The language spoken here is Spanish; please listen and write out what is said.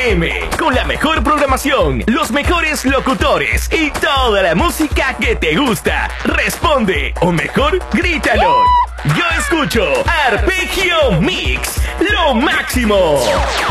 FM, con la mejor programación, los mejores locutores y toda la música que te gusta. Responde, o mejor, grítalo. Yo escucho Arpegio Mix, lo máximo.